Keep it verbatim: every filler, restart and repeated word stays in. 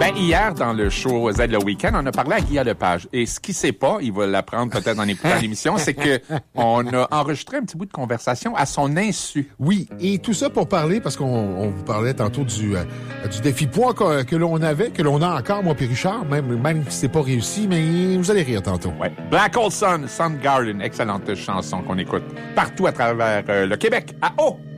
Ben, hier, dans le show Z le Week-end, on a parlé à Guy Lepage. Et ce qu'il sait pas, il va l'apprendre peut-être en écoutant l'émission, c'est que on a enregistré un petit bout de conversation à son insu. Oui, et tout ça pour parler, parce qu'on on vous parlait tantôt du, euh, du défi poids que, que l'on avait, que l'on a encore, moi et Richard, même, même si c'est pas réussi, mais vous allez rire tantôt. Ouais. Black Hole Sun, Soundgarden, excellente chanson qu'on écoute partout à travers euh, le Québec. À haut!